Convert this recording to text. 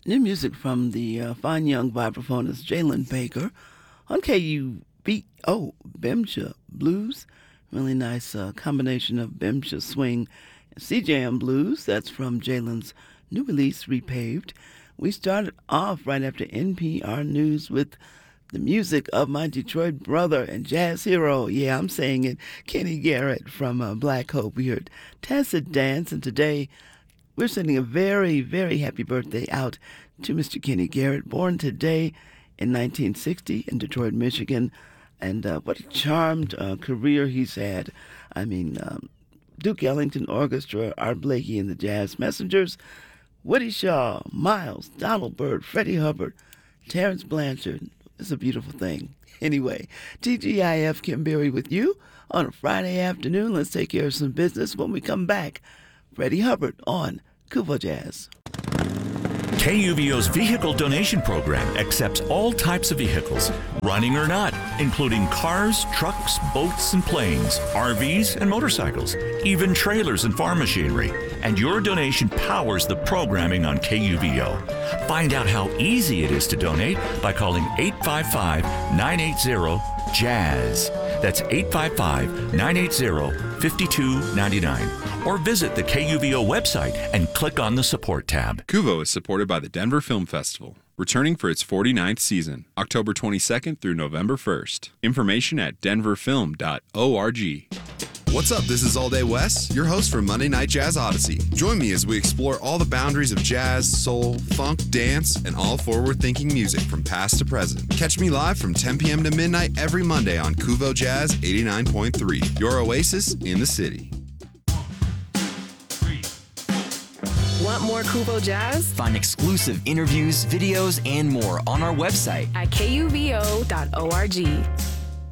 New music from the fine young vibraphonist Jalen Baker on KUVO Bemsha Blues. Really nice combination of Bemsha swing and CJM blues. That's from Jalen's new release, Repaved. We started off right after NPR News with the music of my Detroit brother and jazz hero. Yeah, I'm saying it. Kenny Garrett from Black Hope. We heard Tacit Dance, and today we're sending a very, very happy birthday out to Mr. Kenny Garrett, born today in 1960 in Detroit, Michigan. And what a charmed career he's had. I mean, Duke Ellington Orchestra, Art Blakey and the Jazz Messengers, Woody Shaw, Miles, Donald Byrd, Freddie Hubbard, Terrence Blanchard. It's a beautiful thing. Anyway, TGIF Kim Berry with you on a Friday afternoon. Let's take care of some business. When we come back, Freddie Hubbard on Kuvo Jazz. KUVO's vehicle donation program accepts all types of vehicles, running or not, including cars, trucks, boats, and planes, RVs, and motorcycles, even trailers and farm machinery. And your donation powers the programming on KUVO. Find out how easy it is to donate by calling 855-980-JAZZ. That's 855-980-5299. Or visit the KUVO website and click on the support tab. Kuvo is supported by the Denver Film Festival, returning for its 49th season, October 22nd through November 1st. Information at denverfilm.org. What's up? This is All Day Wes, your host for Monday Night Jazz Odyssey. Join me as we explore all the boundaries of jazz, soul, funk, dance, and all forward-thinking music from past to present. Catch me live from 10 p.m. to midnight every Monday on Kuvo Jazz 89.3, your oasis in the city. Want more Kuvo Jazz? Find exclusive interviews, videos, and more on our website at kuvo.org.